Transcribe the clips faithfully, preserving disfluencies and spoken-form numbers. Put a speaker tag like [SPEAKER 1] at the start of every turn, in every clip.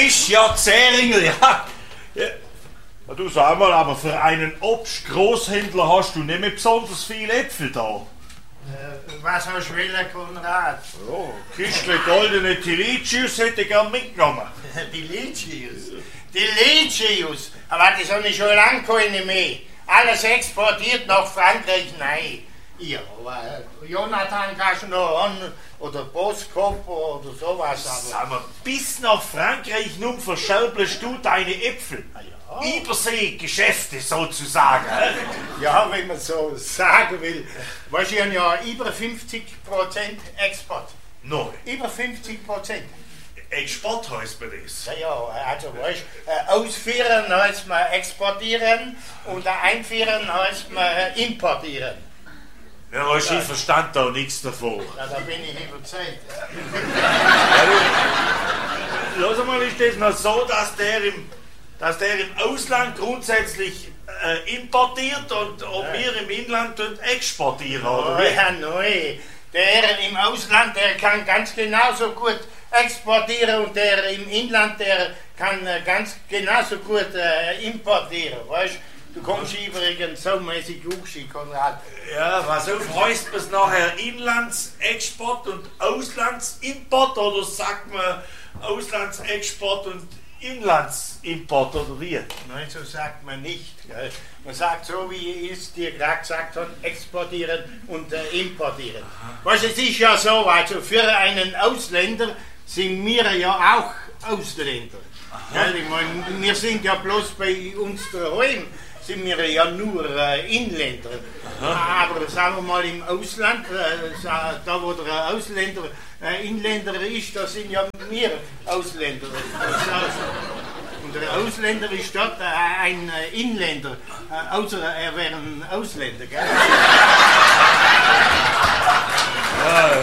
[SPEAKER 1] bist ja Zähringl, ja. ja. Du sag mal, aber für einen Obstgroßhändler hast du nicht mehr besonders viele Äpfel da.
[SPEAKER 2] Äh, was hast du wollen, Konrad?
[SPEAKER 1] Oh, Kistle goldene Tilicius hätte ich gern mitgenommen.
[SPEAKER 2] Die Licius? Die Licius? Aber das habe ich schon lange keine mehr. Alles exportiert nach Frankreich, nein. Ja, aber Jonathan kannst du noch an, oder Boskop oder sowas. Aber
[SPEAKER 1] sag mal, bis nach Frankreich nun verschelbelst du deine Äpfel.
[SPEAKER 2] ja.
[SPEAKER 1] Überseegeschäfte sozusagen.
[SPEAKER 2] Ja, wenn man so sagen will. Weißt du, ich habe ja über fünfzig Prozent Export.
[SPEAKER 1] Nein.
[SPEAKER 2] Über fünfzig Prozent.
[SPEAKER 1] Export heißt man das.
[SPEAKER 2] Ja, ja, also weißt du, ausführen heißt man exportieren und einführen heißt man importieren.
[SPEAKER 1] Ja, weißt du, ich verstand da nichts davon.
[SPEAKER 2] Ja, da bin ich überzeugt.
[SPEAKER 1] Lass mal, ist das noch so, dass der im, dass der im Ausland grundsätzlich äh, importiert und, und ja. wir im Inland exportieren, oder
[SPEAKER 2] wie? Ja, nein. Der im Ausland, der kann ganz genauso gut exportieren und der im Inland, der kann äh, ganz genauso gut äh, importieren, weißt du? Du kommst übrigens so mäßig hochschick, Konrad.
[SPEAKER 1] Ja, was auf heißt es nachher Inlandsexport und Auslandsimport oder sagt man Auslandsexport und Inlandsimport oder wie?
[SPEAKER 2] Nein, so sagt man nicht. Gell? Man sagt so, wie ich es dir gerade gesagt habe, exportieren und äh, importieren. Was es ist ja so, also für einen Ausländer sind wir ja auch Ausländer. Gell? Ich mein, wir sind ja bloß bei uns daheim, sind wir ja nur äh, Inländer. Aha. Aber sagen wir mal im Ausland, äh, da wo der Ausländer äh, Inländer ist, da sind ja wir Ausländer. Und der Ausländer ist dort äh, ein äh, Inländer, äh, außer er wäre ein Ausländer. Gell?
[SPEAKER 1] Ja.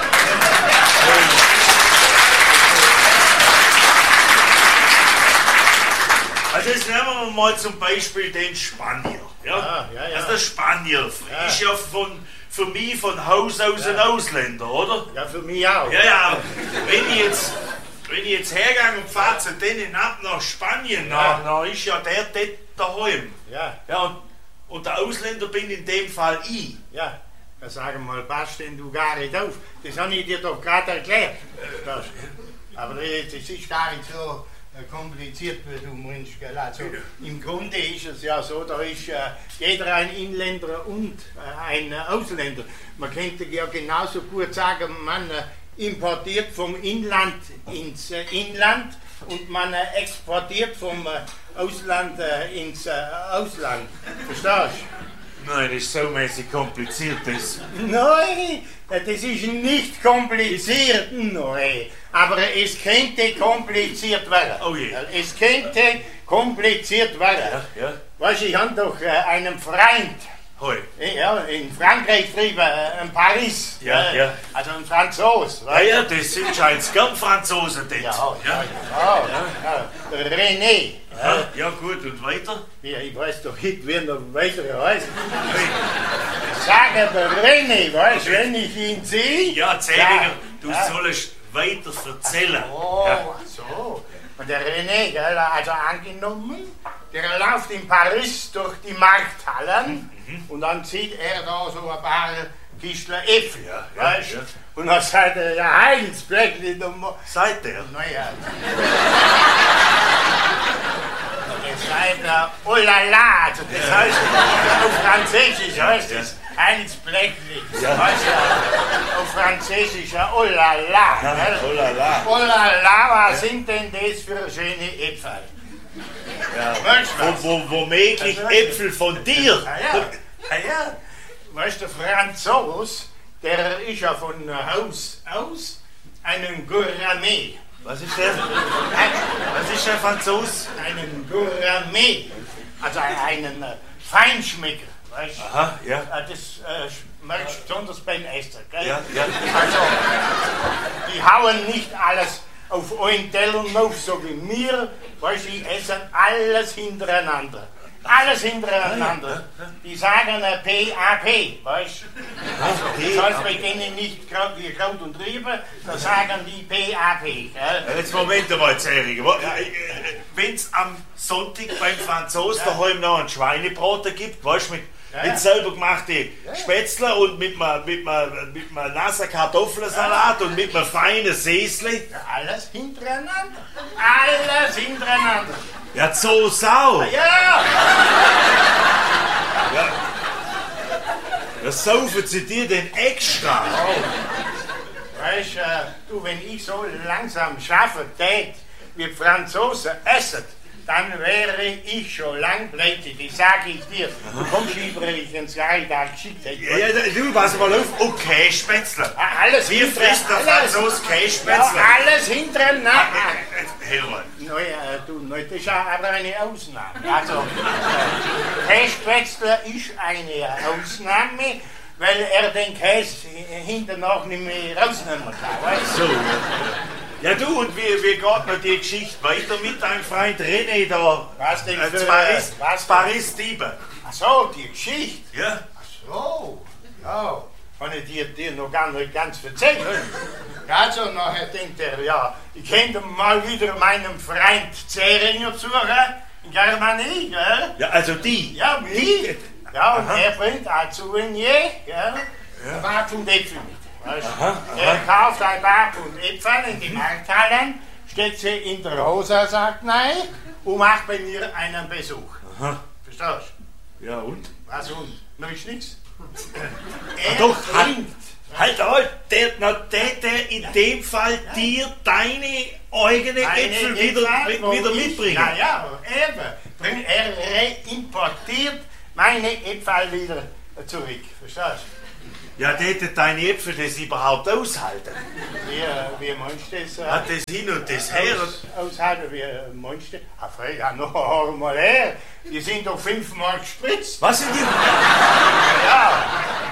[SPEAKER 1] Also jetzt nehmen wir mal zum Beispiel den Spanier. Ja?
[SPEAKER 2] Ja, ja, ja.
[SPEAKER 1] Also der Spanier
[SPEAKER 2] ja.
[SPEAKER 1] ist ja von, für mich von Haus aus ja. ein Ausländer, oder?
[SPEAKER 2] Ja, für mich auch.
[SPEAKER 1] Ja, ja. Wenn ich jetzt, wenn ich jetzt hergehe und fahre zu denen ab nach Spanien, ja. dann ist ja der dort daheim.
[SPEAKER 2] Ja.
[SPEAKER 1] Ja, und, und der Ausländer bin in dem Fall ich.
[SPEAKER 2] Ja. Dann sagen wir mal, passt denn du gar nicht auf? Das habe ich dir doch gerade erklärt. Das. Aber das ist gar nicht so kompliziert, wie du meinst. Also, im Grunde ist es ja so, da ist äh, jeder ein Inländer und äh, ein äh, Ausländer. Man könnte ja genauso gut sagen, man äh, importiert vom Inland ins äh, Inland und man äh, exportiert vom äh, Ausland äh, ins äh, Ausland. Verstehst du?
[SPEAKER 1] Nein, das ist so mäßig kompliziert. Das.
[SPEAKER 2] Nein, das ist nicht kompliziert, nein. Aber es könnte kompliziert werden.
[SPEAKER 1] Oh je.
[SPEAKER 2] Es könnte kompliziert werden.
[SPEAKER 1] Ja, ja.
[SPEAKER 2] Weißt du, ich habe doch äh, einen Freund.
[SPEAKER 1] Hoi.
[SPEAKER 2] Ja, in Frankreich drüben, äh, in Paris.
[SPEAKER 1] Ja,
[SPEAKER 2] äh,
[SPEAKER 1] ja.
[SPEAKER 2] Also ein Franzos.
[SPEAKER 1] Ja, ja, das sind scheinbar gern Franzosen dort.
[SPEAKER 2] Ja, ja, ja, ja, ja. Der René.
[SPEAKER 1] Ja, ja, gut, und weiter?
[SPEAKER 2] Ja, ich weiß doch nicht, wer noch weiter heißt. Sag aber René, weißt du, wenn ich ihn sehe.
[SPEAKER 1] Ja, Zählinger, du
[SPEAKER 2] ja.
[SPEAKER 1] sollst weiter erzählen.
[SPEAKER 2] Oh,
[SPEAKER 1] ja.
[SPEAKER 2] so. Und der René, gell, also angenommen, der läuft in Paris durch die Markthallen mhm. und dann sieht er da so ein paar Kistler Äpfel,
[SPEAKER 1] ja, ja,
[SPEAKER 2] weißt du?
[SPEAKER 1] Ja.
[SPEAKER 2] Und dann sagt er, ja, Heinz, Blöckli, du Mo...
[SPEAKER 1] Seid der?
[SPEAKER 2] Naja. Das heißt er, oh la la, also das heißt, auf Französisch heißt es Heinz Blöckli.
[SPEAKER 1] Ja.
[SPEAKER 2] Weißt du, auf Französisch, oh la la.
[SPEAKER 1] Ja, oh la la.
[SPEAKER 2] Oh la la, was sind denn das für schöne Äpfel?
[SPEAKER 1] Ja.
[SPEAKER 2] Weißt du was?
[SPEAKER 1] Wo, wo, womöglich also, Äpfel von dir.
[SPEAKER 2] Ah ja, ah ja. Weißt du, Franzos, der ist ja von Haus aus einen Gourmet.
[SPEAKER 1] Was ist der? Was ist der Franzos?
[SPEAKER 2] Einen Gourmet. Also einen äh, Feinschmecker. Weißt du?
[SPEAKER 1] Aha, ja.
[SPEAKER 2] Das äh, merkst du besonders beim Essen, gell?
[SPEAKER 1] Ja, ja.
[SPEAKER 2] Also, die hauen nicht alles auf einen Teller auf, so wie wir. Weißt du, die essen alles hintereinander. Alles hintereinander. Die sagen äh, P A P, weißt du? Das heißt bei denen nicht Kraut, wie Kraut und Rübe, da sagen die P A P. Gell?
[SPEAKER 1] Jetzt Moment mal, Zähriger. Wenn es am Sonntag beim Franzosen
[SPEAKER 2] Ja.
[SPEAKER 1] daheim noch einen Schweinebraten gibt, weißt du, mit,
[SPEAKER 2] Ja.
[SPEAKER 1] mit selber gemachte Spätzle und mit einem mit einem- mit einem nassen Kartoffelsalat und mit einem feinen Säsli.
[SPEAKER 2] Ja, alles hintereinander. Alles hintereinander.
[SPEAKER 1] Ja, so Sau.
[SPEAKER 2] Ja!
[SPEAKER 1] Ja, saufen sie dir denn extra?
[SPEAKER 2] Oh. Weißt äh, du, wenn ich so langsam schaffe tät, wie die Franzosen essen, dann wäre ich schon lang pleite. Das sage ich dir. Du kommst übrigens ins Freitag geschickt.
[SPEAKER 1] Ja, ja, du, pass mal auf. Okay, Spätzle.
[SPEAKER 2] Alles
[SPEAKER 1] Wie frisst der
[SPEAKER 2] alles-
[SPEAKER 1] Franzose
[SPEAKER 2] Ja,
[SPEAKER 1] Kässpätzle?
[SPEAKER 2] alles hintereinander.
[SPEAKER 1] Hör mal.
[SPEAKER 2] No, ja, du, no, das ist ja aber eine Ausnahme. Also, äh, Kässpätzle ist eine Ausnahme, weil er den Käse hinten noch nicht mehr rausnehmen kann. Weißt du?
[SPEAKER 1] So. Ja, du, und wie, wie geht noch die Geschichte weiter mit deinem Freund René da?
[SPEAKER 2] Was denn
[SPEAKER 1] Äh,
[SPEAKER 2] für-
[SPEAKER 1] zu Paris,
[SPEAKER 2] was denn?
[SPEAKER 1] Paris Diebe.
[SPEAKER 2] Ach so, die Geschichte.
[SPEAKER 1] Ja?
[SPEAKER 2] So, ja. Kann ich dir, dir noch gar nicht ganz erzählen. Also, nachher denkt er, ja, ich könnte mal wieder meinem Freund Zähringer suchen, in Germanie, gell?
[SPEAKER 1] Ja, also die.
[SPEAKER 2] Ja, wie? Ja, und
[SPEAKER 1] Aha.
[SPEAKER 2] er bringt ein Souvenir, gell? Ein Barpfund Äpfel mit. Weißt? du?
[SPEAKER 1] Aha,
[SPEAKER 2] Er kauft ein Barpfund Äpfel in die Markthallen, steckt sie in der Hosensack rein und macht bei mir einen Besuch.
[SPEAKER 1] Aha.
[SPEAKER 2] Verstehst
[SPEAKER 1] Ja, und?
[SPEAKER 2] du? Was und? Noch ist nichts.
[SPEAKER 1] Ah, doch, halt, halt, halt, der, na, der, der in dem Fall dir deine eigenen Äpfel wieder,
[SPEAKER 2] wo
[SPEAKER 1] wieder
[SPEAKER 2] ich-
[SPEAKER 1] mitbringen.
[SPEAKER 2] Ja, ja, eben. Bring- Er reimportiert meine Äpfel wieder zurück. Verstehst
[SPEAKER 1] Ja, der hätte deine Äpfel das überhaupt aushalten.
[SPEAKER 2] du? Wie, wie meinst du das? äh,
[SPEAKER 1] Hat das hin und das her.
[SPEAKER 2] Aus, aushalten, wie äh, meinst du? Ah, frei, ja, noch mal her. Die sind doch fünfmal gespritzt.
[SPEAKER 1] Was sind die?
[SPEAKER 2] Ja,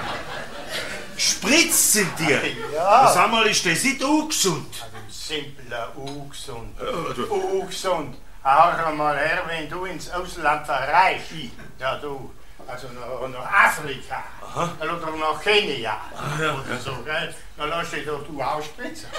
[SPEAKER 1] Spritz sind die.
[SPEAKER 2] Ja.
[SPEAKER 1] Sag mal, ist das nicht ungesund?
[SPEAKER 2] simpler, ungesund.
[SPEAKER 1] Ja, du-
[SPEAKER 2] Ungesund. Hör mal her, wenn du ins Ausland verreist. Ja, du. Also nach, nach Afrika. Oder nach Kenia.
[SPEAKER 1] ja.
[SPEAKER 2] Oder so, gell? Dann lass dich doch du ausspritzen.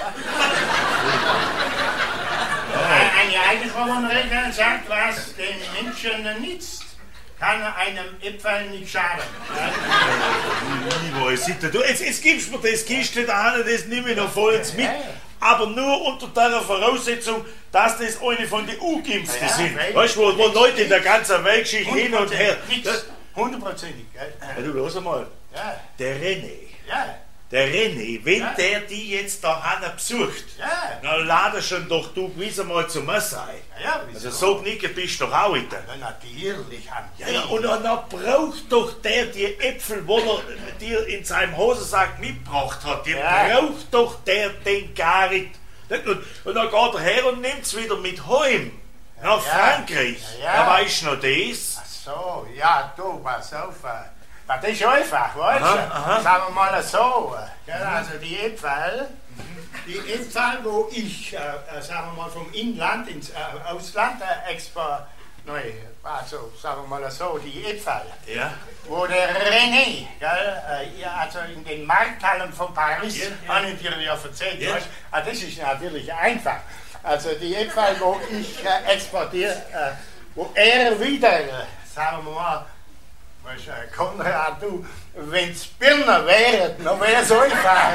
[SPEAKER 2] Eine Eigenkommenregel sagt, was den Menschen nützt, kann einem Äpfel nicht schaden.
[SPEAKER 1] Ich weiß nicht. Du, jetzt, jetzt gibst du mir das Kistchen da hin, das nehme ich noch vollends mit.
[SPEAKER 2] Ja, ja.
[SPEAKER 1] Aber nur unter der Voraussetzung, dass das eine von den Ungeimpften
[SPEAKER 2] Ja,
[SPEAKER 1] sind.
[SPEAKER 2] weil-
[SPEAKER 1] Weißt du, wo, wo Leute in der ganzen Weltgeschichte hin und her.
[SPEAKER 2] Nix. Hundertprozentig, gell?
[SPEAKER 1] Ja, du, los mal.
[SPEAKER 2] Ja,
[SPEAKER 1] Der René.
[SPEAKER 2] ja,
[SPEAKER 1] Der René, wenn
[SPEAKER 2] Ja.
[SPEAKER 1] der die jetzt da hin besucht,
[SPEAKER 2] ja.
[SPEAKER 1] dann lade schon doch du gewiss einmal zum Mess ein.
[SPEAKER 2] Ja, wieso?
[SPEAKER 1] Also so knicken bist du doch auch wieder.
[SPEAKER 2] Ja, natürlich, Hans.
[SPEAKER 1] Ja, ja, und dann braucht doch der die Äpfel, wo er dir in seinem Hosensack mitgebracht hat, die
[SPEAKER 2] Ja.
[SPEAKER 1] braucht doch der den gar nicht. Nicht? Und, und dann geht er her und nimmt es wieder mit heim. Nach
[SPEAKER 2] Ja.
[SPEAKER 1] Frankreich.
[SPEAKER 2] Ja.
[SPEAKER 1] Ja, weißt du noch das?
[SPEAKER 2] Ach so, ja, du, pass auf. äh, Das ist einfach, weißt
[SPEAKER 1] Aha,
[SPEAKER 2] du?
[SPEAKER 1] aha.
[SPEAKER 2] Sagen wir mal so. äh, gell, Also die Äpfel, die Äpfel, wo ich, äh, äh, sagen wir mal, vom Inland ins äh, Ausland äh, expo, neu, also sagen wir mal so, die Äpfel,
[SPEAKER 1] Ja.
[SPEAKER 2] wo der René, gell, äh, ja, also in den Markthallen von Paris,
[SPEAKER 1] Ja, ja.
[SPEAKER 2] haben dir ja erzählt,
[SPEAKER 1] Ja.
[SPEAKER 2] weißt du? Ah, das ist natürlich einfach. Also die Äpfel, wo ich äh, exportiere, äh, wo er wieder, äh, sagen wir mal, weißt du, äh, Konrad, du, wenn's Birnen wären, dann wäre es einfach.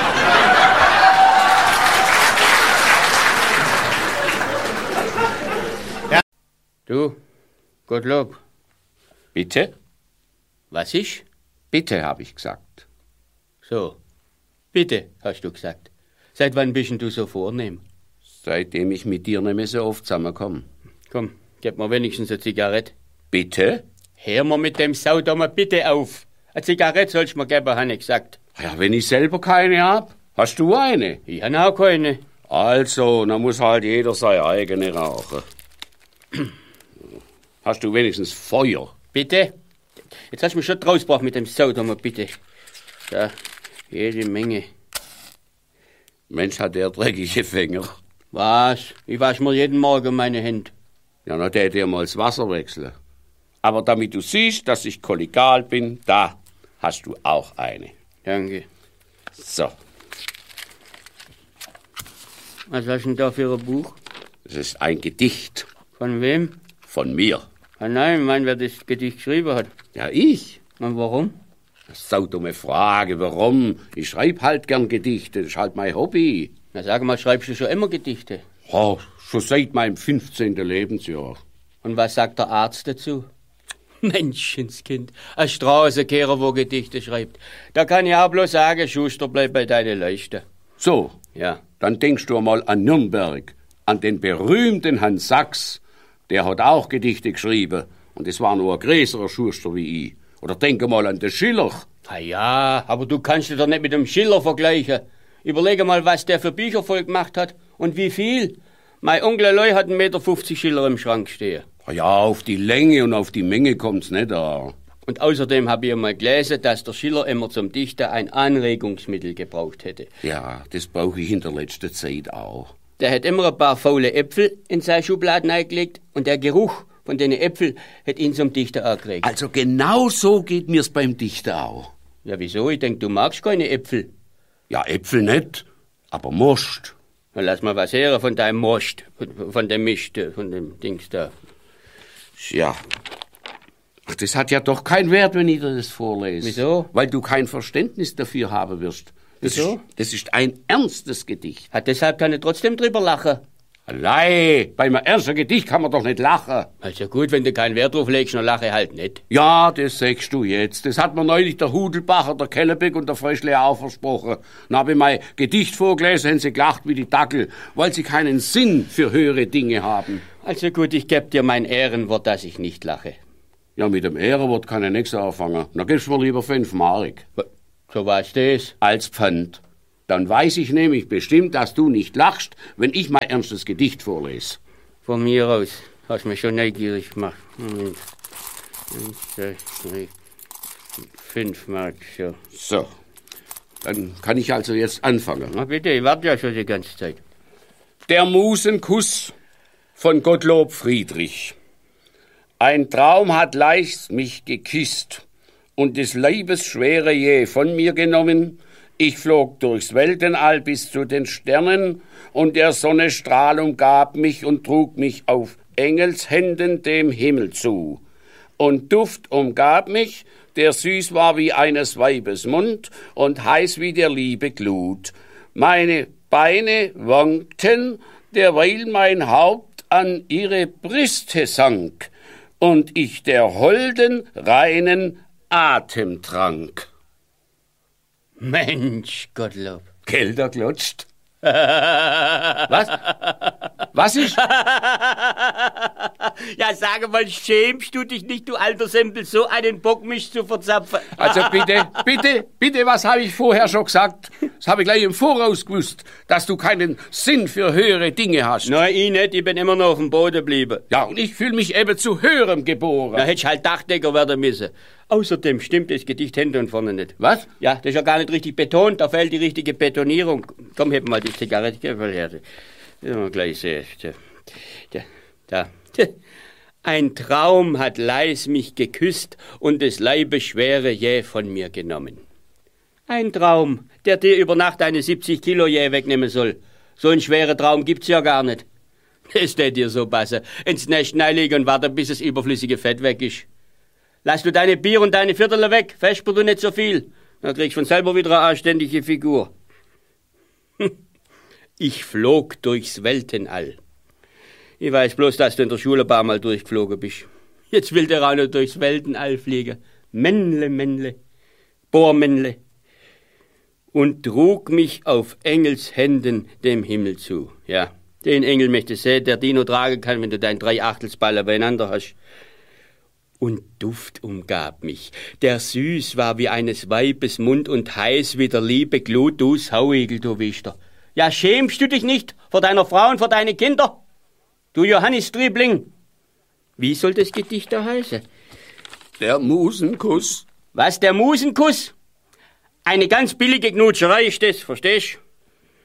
[SPEAKER 3] Du, Gottlob,
[SPEAKER 4] Bitte?
[SPEAKER 3] was ist?
[SPEAKER 4] Bitte, habe ich gesagt.
[SPEAKER 3] So, bitte, hast du gesagt. Seit wann bist denn du so vornehm?
[SPEAKER 4] Seitdem ich mit dir nicht mehr so oft zusammenkomme.
[SPEAKER 3] Komm, gib mir wenigstens eine Zigarette.
[SPEAKER 4] Bitte?
[SPEAKER 3] Hör mir mit dem Sau da mal bitte auf. Eine Zigarette sollst du mir geben, habe ich gesagt.
[SPEAKER 4] Ja, wenn ich selber keine hab, hast du eine?
[SPEAKER 3] Ich habe auch keine.
[SPEAKER 4] Also, dann muss halt jeder seine eigene rauchen. Hast du wenigstens Feuer?
[SPEAKER 3] Bitte? Jetzt hast du mich schon rausgebracht mit dem Sau da mal bitte. Da, jede Menge.
[SPEAKER 4] Mensch, hat der dreckige Finger.
[SPEAKER 3] Was? Ich wasche mir jeden Morgen meine Hände.
[SPEAKER 4] Ja, dann tät ihr mal das Wasser wechseln. Aber damit du siehst, dass ich kollegial bin, da hast du auch eine.
[SPEAKER 3] Danke.
[SPEAKER 4] So,
[SPEAKER 3] Was hast du denn da für ein Buch?
[SPEAKER 4] das ist ein Gedicht
[SPEAKER 3] Von wem?
[SPEAKER 4] von mir.
[SPEAKER 3] Ah nein, ich meine, wer das Gedicht geschrieben hat.
[SPEAKER 4] Ja, ich?
[SPEAKER 3] Und warum?
[SPEAKER 4] Saudumme Frage, warum? Ich schreibe halt gern Gedichte, das ist halt mein Hobby.
[SPEAKER 3] Na sag mal, schreibst du schon immer Gedichte?
[SPEAKER 4] Oh, schon seit meinem fünfzehnten Lebensjahr.
[SPEAKER 3] Und was sagt der Arzt dazu? Menschenskind, ein Straßenkehrer, wo Gedichte schreibt. Da kann ich auch bloß sagen, Schuster, bleib bei deinen Leuchten.
[SPEAKER 4] So,
[SPEAKER 3] Ja.
[SPEAKER 4] dann denkst du mal an Nürnberg, an den berühmten Herrn Sachs. Der hat auch Gedichte geschrieben. Und das war nur ein größerer Schuster wie ich. Oder denke mal an den Schiller.
[SPEAKER 3] Na ja, aber du kannst dich doch nicht mit dem Schiller vergleichen. Überlege mal, was der für Bücher voll gemacht hat und wie viel. Mein Onkel Eloy hat einen Meter fünfzig Schiller im Schrank stehen.
[SPEAKER 4] Ja, auf die Länge und auf die Menge kommt's nicht an.
[SPEAKER 3] Und außerdem habe ich einmal gelesen, dass der Schiller immer zum Dichten ein Anregungsmittel gebraucht hätte.
[SPEAKER 4] Ja, das brauche ich in der letzten Zeit auch.
[SPEAKER 3] Der hat immer ein paar faule Äpfel in seine Schubladen eingelegt und der Geruch von den Äpfeln hat ihn zum Dichten angeregt.
[SPEAKER 4] Also genau so geht mir's beim Dichten auch.
[SPEAKER 3] Ja, wieso? Ich denk, du magst keine Äpfel.
[SPEAKER 4] Ja, Äpfel nicht, aber Most.
[SPEAKER 3] Na, lass mal was hören von deinem Most, von, von dem Mist, von dem Dings da.
[SPEAKER 4] Ja. Ach, das hat ja doch keinen Wert, wenn ich dir das vorlese.
[SPEAKER 3] Wieso?
[SPEAKER 4] Weil du kein Verständnis dafür haben wirst. Das
[SPEAKER 3] Wieso?
[SPEAKER 4] Ist, das ist ein ernstes Gedicht.
[SPEAKER 3] Hat deshalb kann ich trotzdem drüber lachen.
[SPEAKER 4] Allein, beim ernsten Gedicht kann man doch nicht lachen.
[SPEAKER 3] Also gut, wenn du keinen Wert drauf legst, dann lache ich halt nicht.
[SPEAKER 4] Ja, das sagst du jetzt. Das hat mir neulich der Hudelbacher, der Kellebeck und der Fröschle auch versprochen. Dann habe ich mein Gedicht vorgelesen, haben sie gelacht wie die Dackel, weil sie keinen Sinn für höhere Dinge haben.
[SPEAKER 3] Also gut, ich geb dir mein Ehrenwort, dass ich nicht lache.
[SPEAKER 4] Ja, mit dem Ehrenwort kann ich nichts anfangen. Na, gibst mir lieber fünf Mark.
[SPEAKER 3] So war's das.
[SPEAKER 4] Als Pfand. Dann weiß ich nämlich bestimmt, dass du nicht lachst, wenn ich mein ernstes Gedicht vorlese.
[SPEAKER 3] Von mir aus. Hast mich schon neugierig gemacht. Moment. Eins, zwei, drei, fünf Mark, so.
[SPEAKER 4] So, dann kann ich also jetzt anfangen.
[SPEAKER 3] Na bitte, ich warte ja schon die ganze Zeit.
[SPEAKER 4] Der Musenkuss von Gottlob Friedrich. Ein Traum hat leicht mich geküsst und des Leibes Schwere jäh von mir genommen. Ich flog durchs Weltenall bis zu den Sternen und der Sonne Strahl umgab mich und trug mich auf Engelshänden dem Himmel zu. Und Duft umgab mich, der süß war wie eines Weibes Mund und heiß wie der Liebe Glut. Meine Beine wankten, derweil mein Haupt an ihre Brüste sank und ich der holden, reinen Atem trank.
[SPEAKER 3] Mensch, Gottlob.
[SPEAKER 4] Gelder klatscht. Was? Was ist?
[SPEAKER 3] Ja, sage mal, schämst du dich nicht, du alter Sempel, so einen Bock mich zu verzapfen?
[SPEAKER 4] Also bitte, bitte, bitte, was habe ich vorher schon gesagt? Das habe ich gleich im Voraus gewusst, dass du keinen Sinn für höhere Dinge hast.
[SPEAKER 3] Nein, ich nicht, ich bin immer noch auf dem Boden geblieben.
[SPEAKER 4] Ja, und ich fühle mich eben zu höherem geboren.
[SPEAKER 3] Da hätte ich halt Dachdecker werden müssen. Außerdem stimmt das Gedicht hinten und vorne nicht.
[SPEAKER 4] Was?
[SPEAKER 3] Ja, das ist ja gar nicht richtig betont, da fehlt die richtige Betonierung. Komm, heb mal die Zigarette, geh mal her. Das mal gleich sehen. Da, da. Ein Traum hat leis mich geküsst und des Leibes Schwere jäh von mir genommen. Ein Traum, der dir über Nacht eine siebzig Kilo jäh wegnehmen soll. So einen schweren Traum gibt's ja gar nicht. Das tät dir so passen. Ins Nest legen und warten, bis das überflüssige Fett weg ist. Lass du deine Bier und deine Viertel weg, vesper du nicht so viel. Dann kriegst du von selber wieder eine anständige Figur. Ich flog durchs Weltenall. Ich weiß bloß, dass du in der Schule ein paar Mal durchgeflogen bist. Jetzt will der auch noch durchs Weltenall fliegen. Männle, Männle, Bohrmännle. Und trug mich auf Engelshänden dem Himmel zu. Ja, den Engel möchte sehen, der Dino tragen kann, wenn du dein Dreiachtelsball beieinander hast. Und Duft umgab mich, der süß war wie eines Weibes Mund und heiß wie der Liebe Glut, du Sauigel, du Wichter. Ja, schämst du dich nicht vor deiner Frau und vor deine Kinder? Du Johannes Driebling. Wie soll das Gedicht da heißen?
[SPEAKER 4] Der Musenkuss.
[SPEAKER 3] Was, der Musenkuss? Eine ganz billige Knutscherei ist das, verstehst?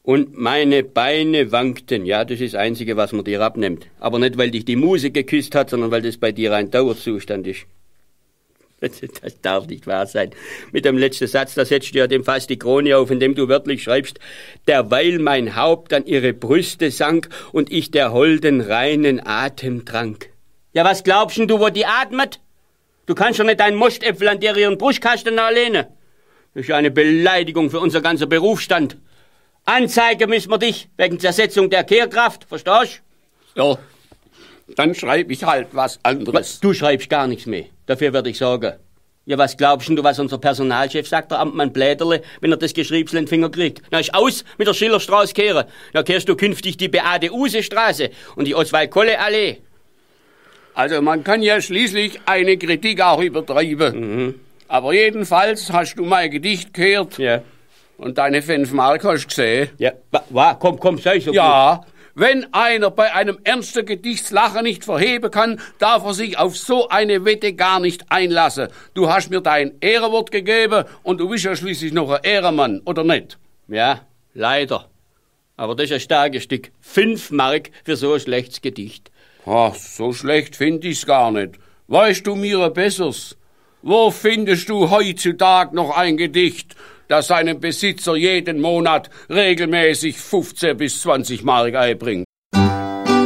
[SPEAKER 3] Und meine Beine wankten. Ja, das ist das Einzige, was man dir abnimmt. Aber nicht, weil dich die Muse geküsst hat, sondern weil das bei dir ein Dauerzustand ist. Das, das darf nicht wahr sein. Mit dem letzten Satz, da setzt du ja dem fast die Krone auf, indem du wörtlich schreibst, derweil mein Haupt an ihre Brüste sank und ich der holden reinen Atem trank. Ja, was glaubst du, wo die atmet? Du kannst doch nicht deinen Mostäpfel an der ihren Brustkasten anlehnen. Das ist ja eine Beleidigung für unser ganzer Berufsstand. Anzeigen müssen wir dich wegen Zersetzung der Kehrkraft, verstehst
[SPEAKER 4] du? Ja, dann schreibe ich halt was anderes.
[SPEAKER 3] Du schreibst gar nichts mehr, dafür werde ich sorgen. Ja, was glaubst du, was unser Personalchef sagt, der Amtmann Bläderle, wenn er das Geschriebsel in den Finger kriegt? Na, ist aus mit der Schillerstraße kehren. Da kehrst du künftig die Beate-Use-Straße und die Oswald-Kolle-Allee.
[SPEAKER 4] Also man kann ja schließlich eine Kritik auch übertreiben. Mhm. Aber jedenfalls hast du mein Gedicht gehört.
[SPEAKER 3] Ja.
[SPEAKER 4] Und deine fünf Mark hast du gesehen.
[SPEAKER 3] Ja, wa, komm, komm, sei so
[SPEAKER 4] Ja, gut. Wenn einer bei einem ernsten Gedichtslacher nicht verheben kann, darf er sich auf so eine Wette gar nicht einlassen. Du hast mir dein Ehrenwort gegeben und du bist ja schließlich noch ein Ehrenmann, oder nicht?
[SPEAKER 3] Ja, leider. Aber das ist ein starkes Stück. Fünf Mark für so ein schlechtes Gedicht.
[SPEAKER 4] Ach, so schlecht finde ich's gar nicht. Weißt du mir ein besseres? Wo findest du heutzutage noch ein Gedicht, das seinem Besitzer jeden Monat regelmäßig fünfzehn bis zwanzig Mark einbringt?